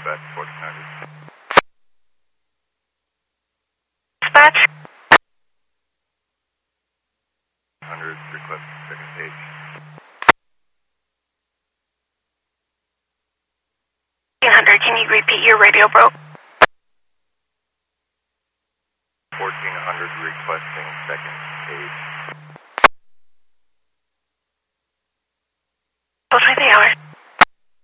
dispatch 1400. Dispatch. 100, request second page. 100, can you repeat your radio broke? 1400 requesting second page.